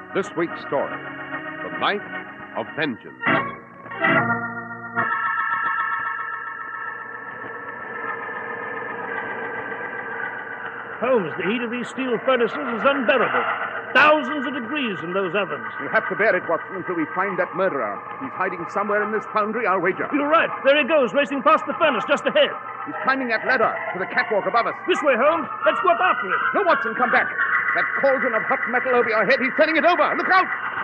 This week's story, The Night of Vengeance. Holmes, the heat of these steel furnaces is unbearable. Thousands of degrees in those ovens. We'll have to bear it, Watson, until we find that murderer. He's hiding somewhere in this foundry, I'll wager. You're right. There he goes, racing past the furnace just ahead. He's climbing that ladder to the catwalk above us. This way, Holmes. Let's go up after him. No, Watson, come back. That cauldron of hot metal over your head, he's turning it over. Look out!